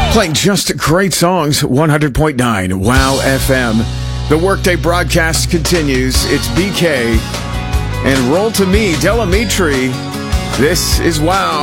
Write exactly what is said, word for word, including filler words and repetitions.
Playing just great songs, one hundred point nine Wow F M. The Workday broadcast continues. It's B K and Roll to Me, Delamitri. This is Wow.